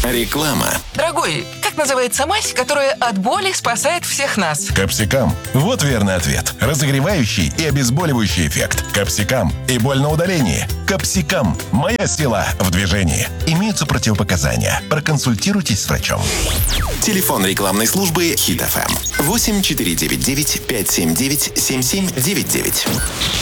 Реклама. Дорогой, как называется мазь, которая от боли спасает всех нас? Капсикам. Вот верный ответ. Разогревающий и обезболивающий эффект. Капсикам. И боль на удалении. Капсикам. Моя сила в движении. Имеются противопоказания. Проконсультируйтесь с врачом. Телефон рекламной службы Хит FM 8499 579 7799.